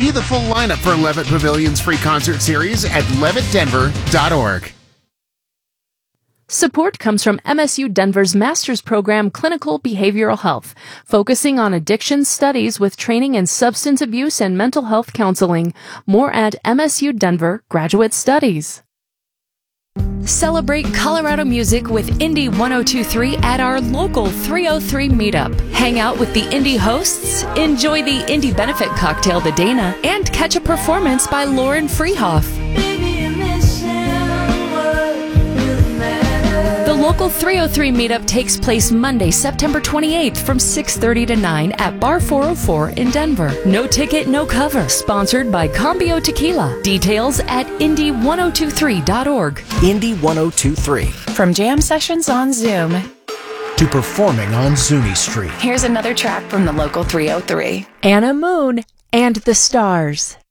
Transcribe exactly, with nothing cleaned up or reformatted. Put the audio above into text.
View the full lineup for Levitt Pavilion's free concert series at levitt denver dot org. Support comes from M S U Denver's master's program Clinical Behavioral Health, focusing on addiction studies with training in substance abuse and mental health counseling. More at M S U Denver Graduate Studies. Celebrate Colorado music with Indie one oh two point three at our local three oh three meetup. Hang out with the Indie hosts, enjoy the Indie benefit cocktail The Dana, and catch a performance by Lauren Freehoff. The local three oh three meetup takes place Monday, September twenty-eighth from six thirty to nine at Bar four oh four in Denver. No ticket, no cover. Sponsored by Cambio Tequila. Details at indie one oh two three dot org. Indie one oh two point three. From jam sessions on Zoom to performing on Zuni Street. Here's another track from the local three oh three. Anna Moon and the Stars.